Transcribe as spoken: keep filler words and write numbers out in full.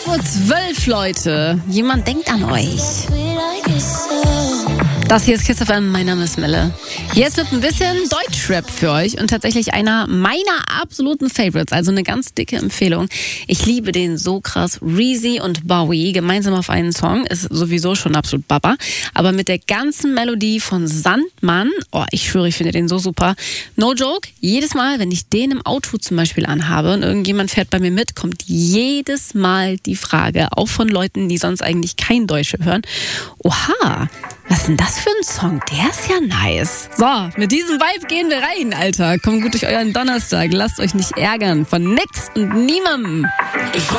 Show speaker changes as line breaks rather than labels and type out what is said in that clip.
Uhr zwölf, Leute. Jemand denkt an euch. Das hier ist Kiss F M, mein Name ist Melle. Jetzt wird ein bisschen Deutschrap für euch und tatsächlich einer meiner absoluten Favorites, also eine ganz dicke Empfehlung. Ich liebe den so krass. Reezy und Bowie gemeinsam auf einen Song, ist sowieso schon absolut Baba, aber mit der ganzen Melodie von Sandmann, oh, ich schwöre, ich finde den so super. No joke, jedes Mal, wenn ich den im Auto zum Beispiel anhabe und irgendjemand fährt bei mir mit, kommt jedes Mal die Frage, auch von Leuten, die sonst eigentlich kein Deutsch hören, oha, was ist denn das für ein Song? Der ist ja nice. So, mit diesem Vibe gehen wir rein, Alter. Kommt gut durch euren Donnerstag. Lasst euch nicht ärgern von nix und niemandem.
Ich